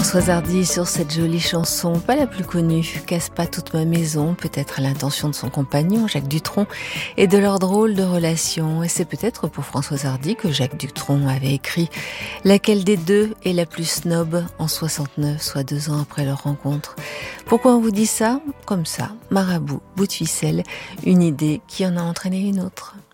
Françoise Hardy sur cette jolie chanson, pas la plus connue, Casse pas toute ma maison, peut-être à l'intention de son compagnon Jacques Dutronc et de leur drôle de relation. Et c'est peut-être pour Françoise Hardy que Jacques Dutronc avait écrit Laquelle des deux est la plus snob en 69, soit 2 ans après leur rencontre. Pourquoi on vous dit ça? Comme ça, marabout, bout de ficelle, une idée qui en a entraîné une autre.